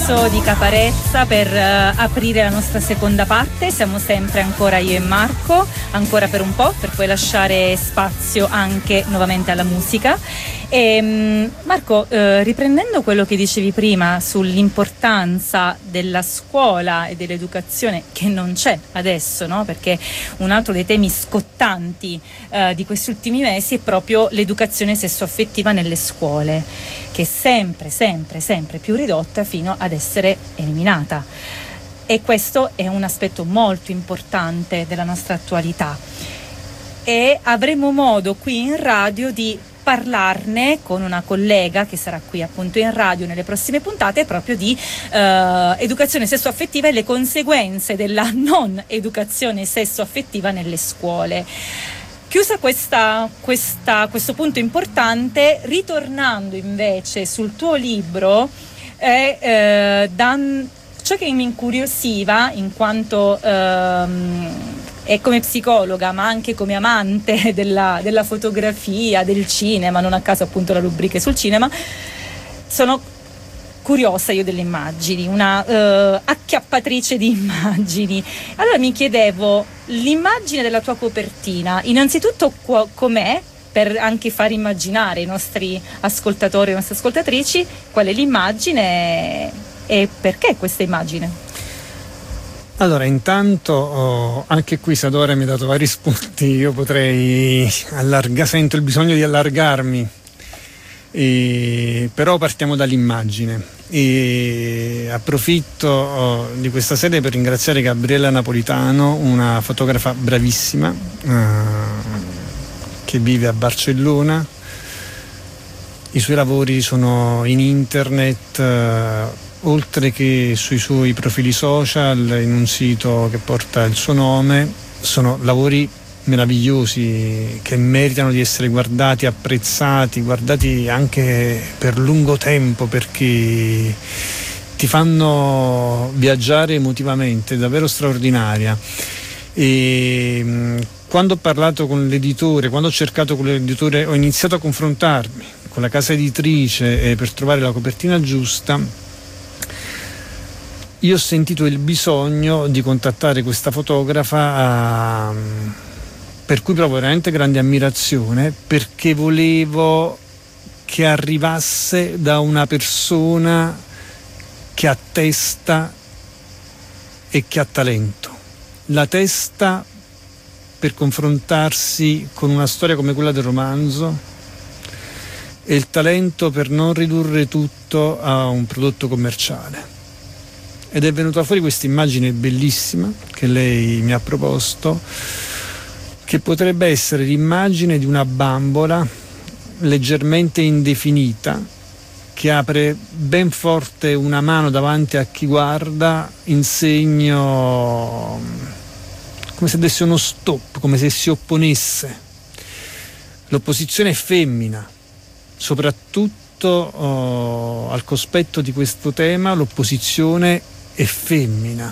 Palazzo di Caparezza per aprire la nostra seconda parte. Siamo sempre ancora io e Marco, ancora per un po', per poi lasciare spazio anche nuovamente alla musica. E Marco, riprendendo quello che dicevi prima sull'importanza della scuola e dell'educazione, che non c'è adesso, no? Perché un altro dei temi scottanti di questi ultimi mesi è proprio l'educazione sessuaffettiva nelle scuole, che è sempre più ridotta fino ad essere eliminata. E questo è un aspetto molto importante della nostra attualità. E avremo modo qui in radio di parlarne con una collega che sarà qui appunto in radio nelle prossime puntate, proprio di educazione sessuaffettiva e le conseguenze della non educazione sessuaffettiva nelle scuole. Chiusa questo punto importante, ritornando invece sul tuo libro, ciò che mi incuriosiva in quanto e come psicologa, ma anche come amante della fotografia, del cinema, non a caso appunto la rubrica sul cinema, sono curiosa io delle immagini, una acchiappatrice di immagini. Allora mi chiedevo, l'immagine della tua copertina, innanzitutto com'è, per anche far immaginare i nostri ascoltatori e le nostre ascoltatrici qual è l'immagine e perché questa immagine? Allora, intanto anche qui Sadora mi ha dato vari spunti, io potrei sento il bisogno di allargarmi, però partiamo dall'immagine e approfitto di questa sede per ringraziare Gabriella Napolitano, una fotografa bravissima che vive a Barcellona. I suoi lavori sono in internet, oltre che sui suoi profili social, in un sito che porta il suo nome. Sono lavori meravigliosi che meritano di essere guardati, apprezzati, guardati anche per lungo tempo, perché ti fanno viaggiare emotivamente, è davvero straordinaria. E quando ho parlato con l'editore, quando ho cercato con l'editore, ho iniziato a confrontarmi con la casa editrice per trovare la copertina giusta. Io ho sentito il bisogno di contattare questa fotografa, per cui provo veramente grande ammirazione, perché volevo che arrivasse da una persona che ha testa e che ha talento. La testa per confrontarsi con una storia come quella del romanzo e il talento per non ridurre tutto a un prodotto commerciale. Ed è venuta fuori questa immagine bellissima che lei mi ha proposto, che potrebbe essere l'immagine di una bambola leggermente indefinita che apre ben forte una mano davanti a chi guarda in segno, come se desse uno stop, come se si opponesse. L'opposizione è femmina, soprattutto al cospetto di questo tema l'opposizione è femmina,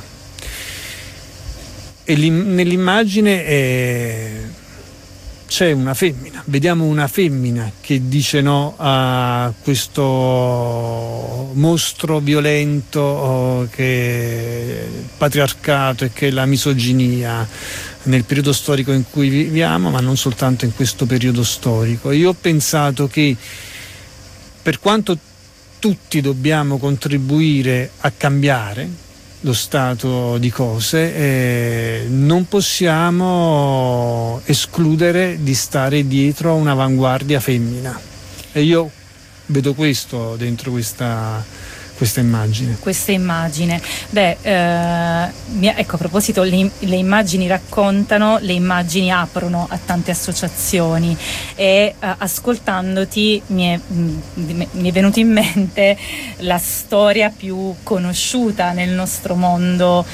e nell'immagine c'è una femmina, vediamo una femmina che dice no a questo mostro violento che è il patriarcato e che è la misoginia nel periodo storico in cui viviamo, ma non soltanto in questo periodo storico. Io ho pensato che, per quanto tutti dobbiamo contribuire a cambiare lo stato di cose, non possiamo escludere di stare dietro a un'avanguardia femmina, e io vedo questo dentro questa immagine. Questa immagine, ecco, a proposito, le immagini raccontano, le immagini aprono a tante associazioni, e ascoltandoti mi è venuto in mente la storia più conosciuta nel nostro mondo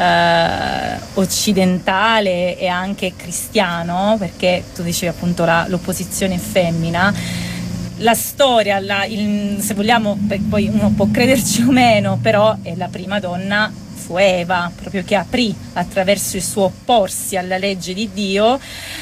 occidentale e anche cristiano, perché tu dicevi appunto l'opposizione femmina. La storia, se vogliamo, poi uno può crederci o meno, però è la prima donna fu Eva, proprio che aprì attraverso il suo opporsi alla legge di Dio,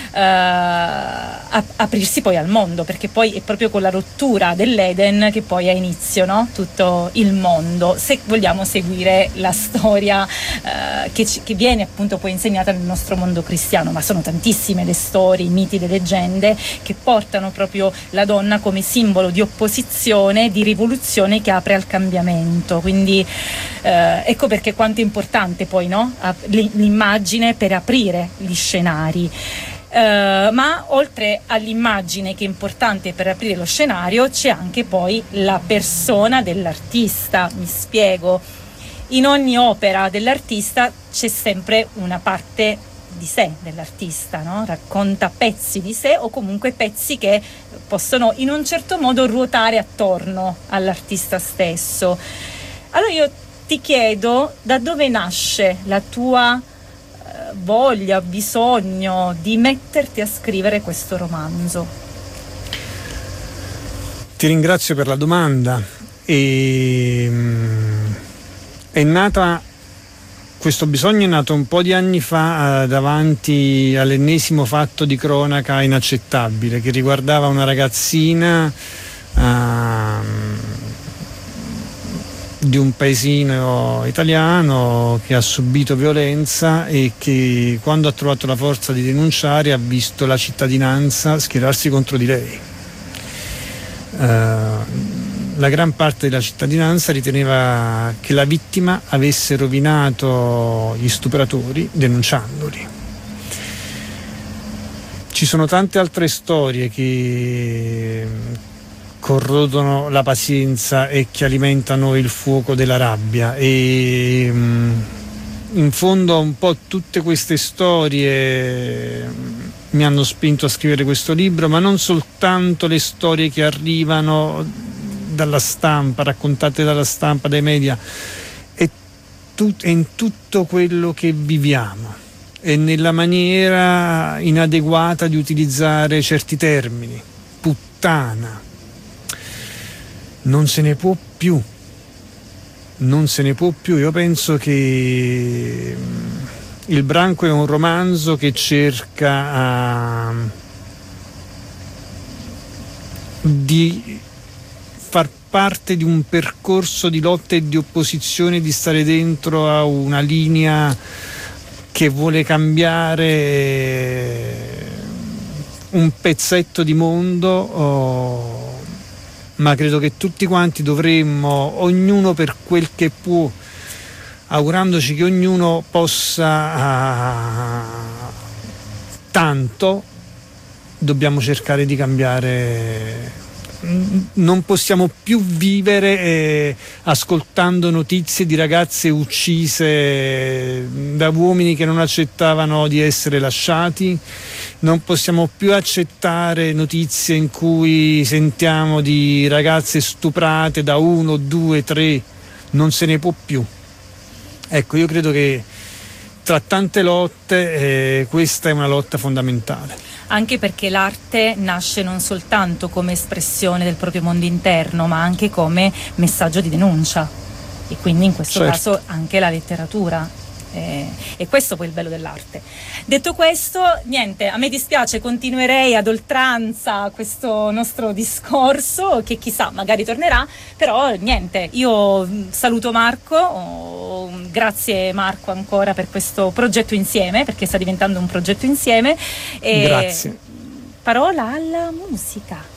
aprirsi poi al mondo, perché poi è proprio con la rottura dell'Eden che poi ha inizio, no? Tutto il mondo, se vogliamo seguire la storia che viene appunto poi insegnata nel nostro mondo cristiano. Ma sono tantissime le storie, i miti, le leggende che portano proprio la donna come simbolo di opposizione, di rivoluzione che apre al cambiamento. Quindi ecco perché quanto è importante poi, no? L'immagine per aprire gli scenari. Ma oltre all'immagine che è importante per aprire lo scenario, c'è anche poi la persona dell'artista. Mi spiego: in ogni opera dell'artista c'è sempre una parte di sé dell'artista, no? Racconta pezzi di sé, o comunque pezzi che possono in un certo modo ruotare attorno all'artista stesso. Allora io ti chiedo, da dove nasce la tua voglia, bisogno di metterti a scrivere questo romanzo? Ti ringrazio per la domanda. Questo bisogno è nato un po' di anni fa, davanti all'ennesimo fatto di cronaca inaccettabile che riguardava una ragazzina di un paesino italiano che ha subito violenza e che, quando ha trovato la forza di denunciare, ha visto la cittadinanza schierarsi contro di lei. La gran parte della cittadinanza riteneva che la vittima avesse rovinato gli stupratori denunciandoli. Ci sono tante altre storie che corrodono la pazienza e che alimentano il fuoco della rabbia, e in fondo un po' tutte queste storie mi hanno spinto a scrivere questo libro, ma non soltanto le storie che arrivano dalla stampa, raccontate dalla stampa, dai media, è in tutto quello che viviamo e nella maniera inadeguata di utilizzare certi termini. Puttana, non se ne può più. Io penso che Il branco è un romanzo che cerca di far parte di un percorso di lotta e di opposizione, di stare dentro a una linea che vuole cambiare un pezzetto di mondo, ma credo che tutti quanti dovremmo, ognuno per quel che può, augurandoci che ognuno possa tanto, dobbiamo cercare di cambiare. Non possiamo più vivere ascoltando notizie di ragazze uccise da uomini che non accettavano di essere lasciati. Non possiamo più accettare notizie in cui sentiamo di ragazze stuprate da 1, 2, 3. Non se ne può più. Ecco, io credo che tra tante lotte questa è una lotta fondamentale. Anche perché l'arte nasce non soltanto come espressione del proprio mondo interno, ma anche come messaggio di denuncia, e quindi in questo caso anche la letteratura. E questo poi è il bello dell'arte. Detto questo, niente, a me dispiace, continuerei ad oltranza questo nostro discorso, che chissà, magari tornerà, però niente, io saluto Marco, grazie Marco ancora per questo progetto insieme, perché sta diventando un progetto insieme. Grazie. Parola alla musica.